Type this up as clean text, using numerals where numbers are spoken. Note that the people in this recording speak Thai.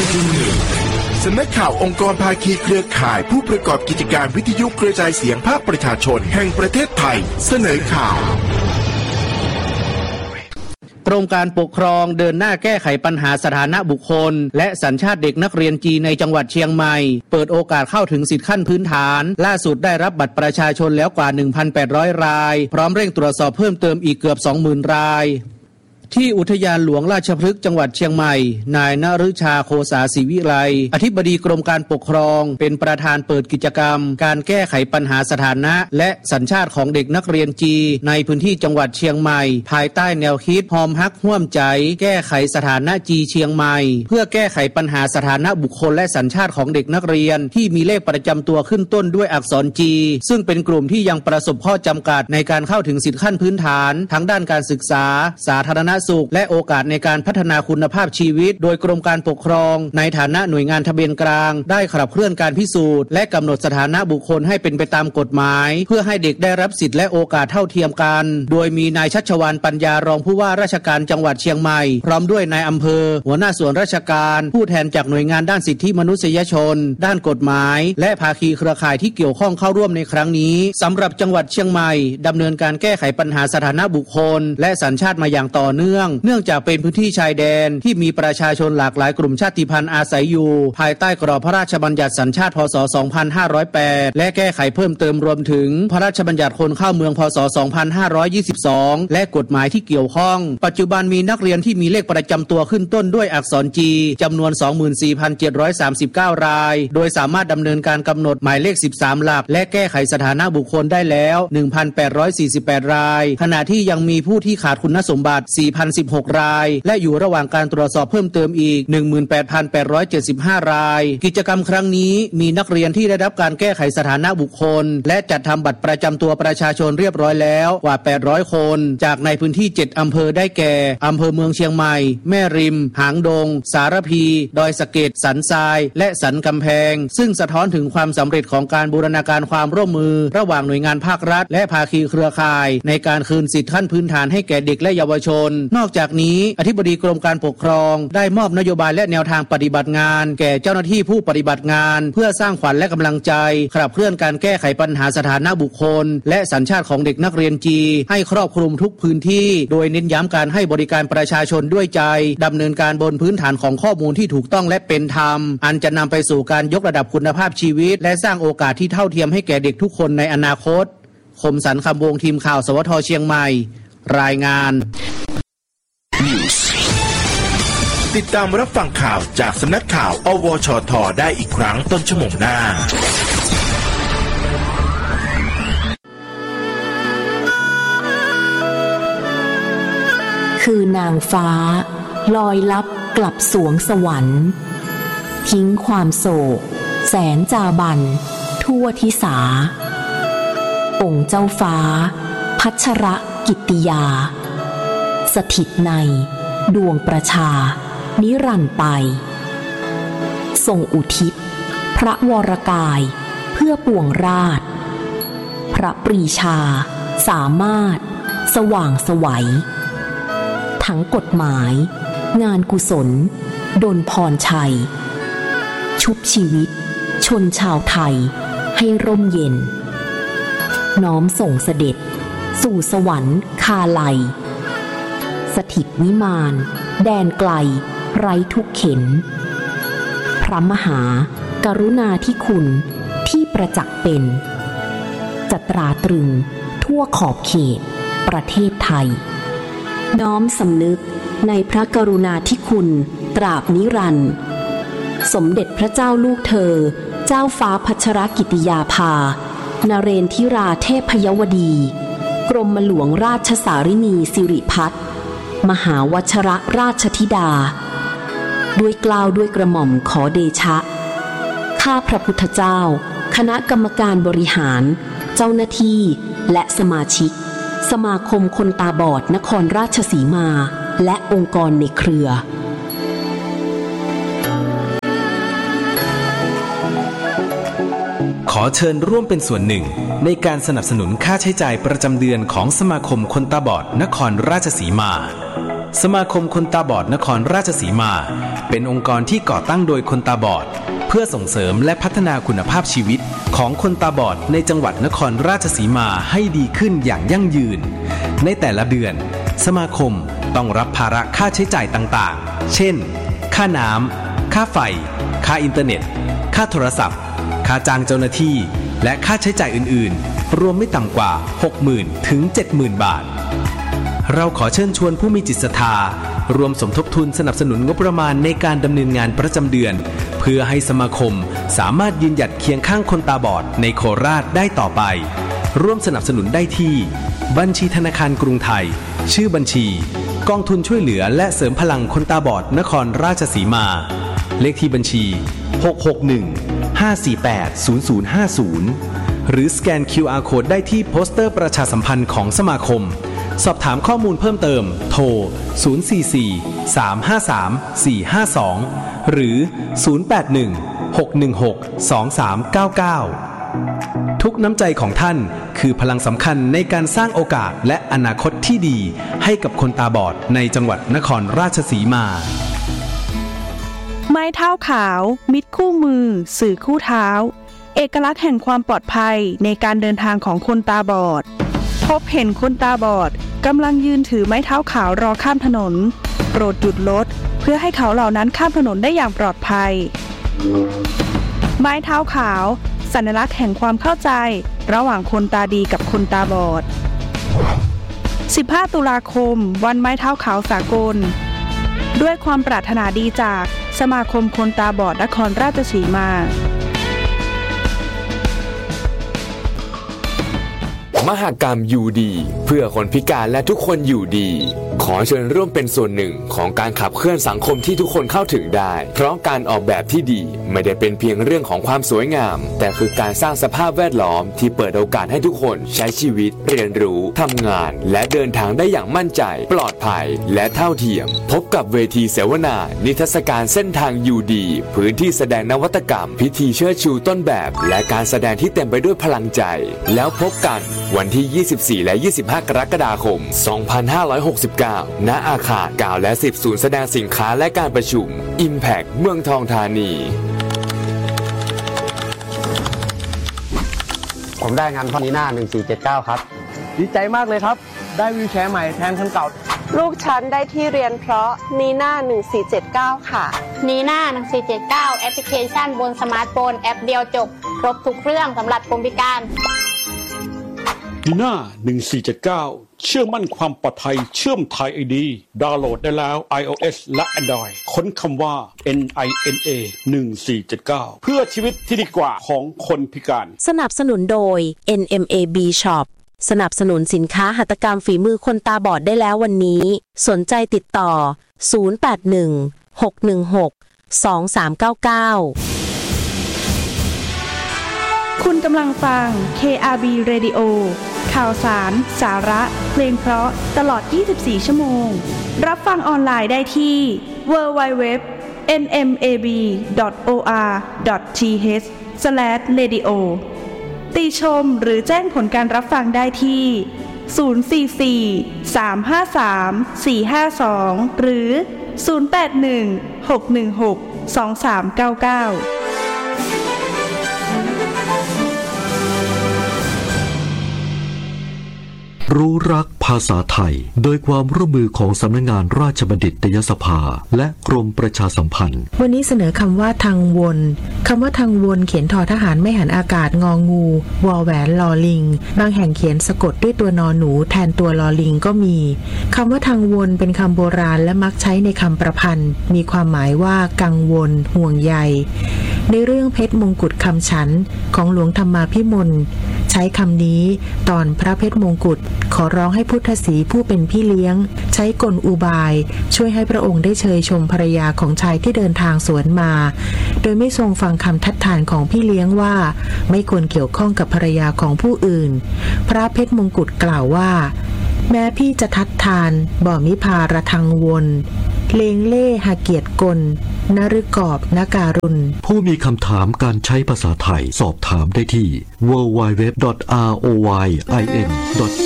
ที่หนึ่งสำนักข่าวองค์กรภาคีเครือข่ายผู้ประกอบกิจการวิทยุกระจายเสียงภาคประชาชนแห่งประเทศไทยเสนอข่าวกรมการปกครองเดินหน้าแก้ไขปัญหาสถานะบุคคลและสัญชาติเด็กนักเรียนจีนในจังหวัดเชียงใหม่เปิดโอกาสเข้าถึงสิทธิขั้นพื้นฐานล่าสุดได้รับบัตรประชาชนแล้วกว่า 1,800 รายพร้อมเร่งตรวจสอบเพิ่มเติมอีกเกือบ 20,000 รายที่อุทยานหลวงราชพฤกษ์จังหวัดเชียงใหม่นายณฤชาโคสาศรีวิไลอธิบดีกรมการปกครองเป็นประธานเปิดกิจกรรมการแก้ไขปัญหาสถานะและสัญชาติของเด็กนักเรียนจีในพื้นที่จังหวัดเชียงใหม่ภายใต้แนวคิดหอมฮักร่วมใจแก้ไขสถานะจีเชียงใหม่เพื่อแก้ไขปัญหาสถานะบุคคลและสัญชาติของเด็กนักเรียนที่มีเลขประจำตัวขึ้นต้นด้วยอักษรจีซึ่งเป็นกลุ่มที่ยังประสบข้อจำกัดในการเข้าถึงสิทธิขั้นพื้นฐานทั้งด้านการศึกษาสาธารณสุขและโอกาสในการพัฒนาคุณภาพชีวิตโดยกรมการปกครองในฐานะหน่วยงานทะเบียนกลางได้ขับเคลื่อนการพิสูจน์และกำหนดสถานะบุคคลให้เป็นไปตามกฎหมายเพื่อให้เด็กได้รับสิทธิและโอกาสเท่าเทียมกันโดยมีนายชัชวาลปัญญารองผู้ว่าราชการจังหวัดเชียงใหม่พร้อมด้วยนายอำเภอหัวหน้าส่วนราชการผู้แทนจากหน่วยงานด้านสิทธิมนุษยชนด้านกฎหมายและภาคีเครือข่ายที่เกี่ยวข้องเข้าร่วมในครั้งนี้สำหรับจังหวัดเชียงใหม่ดำเนินการแก้ไขปัญหาสถานะบุคคลและสัญชาติมาอย่างต่อเนื่องจากเป็นพื้นที่ชายแดนที่มีประชาชนหลากหลายกลุ่มชาติพันธุ์อาศัยอยู่ภายใต้กรอบพระราชบัญญัติสัญชาติพ.ศ. 2508และแก้ไขเพิ่มเติมรวมถึงพระราชบัญญัติคนเข้าเมืองพ.ศ. 2522และกฎหมายที่เกี่ยวข้องปัจจุบันมีนักเรียนที่มีเลขประจำตัวขึ้นต้นด้วยอักษรจีจำนวน 24,739 รายโดยสามารถดำเนินการกำหนดหมายเลข13หลักและแก้ไขสถานะบุคคลได้แล้ว 1,848 รายขณะที่ยังมีผู้ที่ขาดคุณสมบัติ 4,016 รายและอยู่ระหว่างการตรวจสอบเพิ่มเติมอีก 18,875 รายกิจกรรมครั้งนี้มีนักเรียนที่ได้รับการแก้ไขสถานะบุคคลและจัดทำบัตรประจำตัวประชาชนเรียบร้อยแล้วกว่า800คนจากในพื้นที่7อำเภอได้แก่อำเภอเมืองเชียงใหม่แม่ริมหางดงสารพีดอยสะเก็ดสันทรายและสันกำแพงซึ่งสะท้อนถึงความสำเร็จของการบูรณาการความร่วมมือระหว่างหน่วยงานภาครัฐและภาคีเครือข่ายในการคืนสิทธิขั้นพื้นฐานให้แก่เด็กและเยาวชนนอกจากนี้อธิบดีกรมการปกครองได้มอบนโยบายและแนวทางปฏิบัติงานแก่เจ้าหน้าที่ผู้ปฏิบัติงานเพื่อสร้างขวัญและกำลังใจขับเคลื่อนการแก้ไขปัญหาสถานะบุคคลและสัญชาติของเด็กนักเรียนจีให้ครอบคลุมทุกพื้นที่โดยเน้นย้ำการให้บริการประชาชนด้วยใจดำเนินการบนพื้นฐานของข้อมูลที่ถูกต้องและเป็นธรรมอันจะนำไปสู่การยกระดับคุณภาพชีวิตและสร้างโอกาสที่เท่าเทียมให้แก่เด็กทุกคนในอนาคตคมสันต์คำวงทีมข่าวสวทเชียงใหม่รายงานติดตามรับฟังข่าวจากสำนักข่าวอวชทได้อีกครั้งต้นชั่วโมงหน้าคือนางฟ้าลอยลับกลับสวงสวรรค์ทิ้งความโศกแสนจาบันทั่วทิสาองค์เจ้าฟ้าพัชรกิตติยาสถิตในดวงประชานิรันดร์ไปทรงอุทิศพระวรกายเพื่อปวงราชพระปรีชาสามารถสว่างไสวทั้งกฎหมายงานกุศลดลพรชัยชุบชีวิตชนชาวไทยให้ร่มเย็นน้อมส่งเสด็จสู่สวรรค์คาไลสถิตวิมานแดนไกลไร้ทุกเข็ญพระมหากรุณาธิคุณที่ประจักษ์เป็นจะตราตรึงทั่วขอบเขตประเทศไทยน้อมสำนึกในพระกรุณาธิคุณตราบนิรันดร์สมเด็จพระเจ้าลูกเธอเจ้าฟ้าพัชรกิติยาภานเรนทิราเทพยวดีกรมหลวงราชสารินีสิริพัฒน์มหาวชรราชธิดาด้วยเกล้าด้วยกระหม่อมขอเดชะข้าพระพุทธเจ้าคณะกรรมการบริหารเจ้าหน้าที่และสมาชิกสมาคมคนตาบอดนครราชสีมาและองค์กรในเครือขอเชิญร่วมเป็นส่วนหนึ่งในการสนับสนุนค่าใช้จ่ายประจำเดือนของสมาคมคนตาบอดนครราชสีมาสมาคมคนตาบอดนครราชสีมาเป็นองค์กรที่ก่อตั้งโดยคนตาบอดเพื่อส่งเสริมและพัฒนาคุณภาพชีวิตของคนตาบอดในจังหวัดนครราชสีมาให้ดีขึ้นอย่างยั่งยืนในแต่ละเดือนสมาคมต้องรับภาระค่าใช้จ่ายต่างๆเช่นค่าน้ำค่าไฟค่าอินเทอร์เน็ตค่าโทรศัพท์ค่าจ้างเจ้าหน้าที่และค่าใช้จ่ายอื่นๆรวมไม่ต่ำกว่า 60,000 ถึง 70,000 บาทเราขอเชิญชวนผู้มีจิตศรัทธารวมสมทบทุนสนับสนุนงบประมาณในการดำเนินงานประจำเดือนเพื่อให้สมาคมสามารถยืนหยัดเคียงข้างคนตาบอดในโคราชได้ต่อไปร่วมสนับสนุนได้ที่บัญชีธนาคารกรุงไทยชื่อบัญชีกองทุนช่วยเหลือและเสริมพลังคนตาบอดนครราชสีมาเลขที่บัญชี661-548-0050หรือสแกน QR Code ได้ที่โปสเตอร์ประชาสัมพันธ์ของสมาคมสอบถามข้อมูลเพิ่มเติมโทร044-353-452หรือ081-616-2399ทุกน้ำใจของท่านคือพลังสำคัญในการสร้างโอกาสและอนาคตที่ดีให้กับคนตาบอดในจังหวัดนครราชสีมาไม้เท้าขาวมิตรคู่มือสื่อคู่เท้าเอกลักษณ์แห่งความปลอดภัยในการเดินทางของคนตาบอดพบเห็นคนตาบอดกำลังยืนถือไม้เท้าขาวรอข้ามถนนโปรดหยุดรถเพื่อให้เขาเหล่านั้นข้ามถนนได้อย่างปลอดภัยไม้เท้าขาวสัญลักษณ์แห่งความเข้าใจระหว่างคนตาดีกับคนตาบอด15 ตุลาคมวันไม้เท้าขาวสากลด้วยความปรารถนาดีจากสมาคมคนตาบอดนครราชสีมามหกรรมอยู่ดีเพื่อคนพิการและทุกคนอยู่ดีขอเชิญร่วมเป็นส่วนหนึ่งของการขับเคลื่อนสังคมที่ทุกคนเข้าถึงได้เพราะการออกแบบที่ดีไม่ได้เป็นเพียงเรื่องของความสวยงามแต่คือการสร้างสภาพแวดล้อมที่เปิดโอกาสให้ทุกคนใช้ชีวิตเรียนรู้ทำงานและเดินทางได้อย่างมั่นใจปลอดภัยและเท่าเทียมพบกับเวทีเสวนานิทรรศการเส้นทางอยู่ดีพื้นที่แสดงนวัตกรรมพิธีเชิดชูต้นแบบและการแสดงที่เต็มไปด้วยพลังใจแล้วพบกันวันที่ 24 และ 25 กรกฎาคม 2569 ณ อาคาร 9 และ 10 ศูนย์แสดงสินค้าและการประชุม Impact เมืองทองธานีผมได้งานพ่อนีน่า1479ครับดีใจมากเลยครับได้วีลแชร์ใหม่แทนคันเก่าลูกฉันได้ที่เรียนเพราะนีน่า1479ค่ะนีน่า1479แอปพลิเคชันบนสมาร์ทโฟนแอปเดียวจบครบทุกเครื่องสำหรับคนพิการนีน่า1479เชื่อมั่นความปลอดภัยเชื่อมไทย ID ดาวน์โหลดได้แล้ว iOS และ Android ค้นคำว่า NINA 1479เพื่อชีวิตที่ดีกว่าของคนพิการสนับสนุนโดย NMAB Shop สนับสนุนสินค้าหัตถกรรมฝีมือคนตาบอดได้แล้ววันนี้สนใจติดต่อ081-616-2399 คุณกำลังฟัง KRB Radio ข่าวสารสาระเพลงเพราะตลอด24ชั่วโมงรับฟังออนไลน์ได้ที่ www.nmab.or.th/radio ติชมหรือแจ้งผลการรับฟังได้ที่044-353-452หรือ081-616-2399 รู้รักภาษาไทยโดยความร่วมมือของสำนักงานราชบัณฑิตยสภาและกรมประชาสัมพันธ์วันนี้เสนอคำว่าทางวนคำว่าทางวนเขียนทอทหารไม่หันอากาศงองูวอแหวนลอลิงบางแห่งเขียนสะกดด้วยตัวนอหนูแทนตัวลอลิงก็มีคำว่าทางวนเป็นคำโบราณและมักใช้ในคำประพันธ์มีความหมายว่ากังวลห่วงใยในเรื่องเพชรมงกุฎคำฉันของหลวงธรรมาภิมลใช้คำนี้ตอนพระเพชรมงกุฎขอร้องให้พุทธศรีผู้เป็นพี่เลี้ยงใช้กลอุบายช่วยให้พระองค์ได้เชยชมภรรยาของชายที่เดินทางสวนมาโดยไม่ทรงฟังคำทัดทานของพี่เลี้ยงว่าไม่ควรเกี่ยวข้องกับภรรยาของผู้อื่นพระเพชรมงกุฎกล่าวว่าแม้พี่จะทัดทานบ่มิพาระทังวนเลงเล่หาเกียรติกลนฤกอบนการุณผู้มีคำถามการใช้ภาษาไทยสอบถามได้ที่ www.royin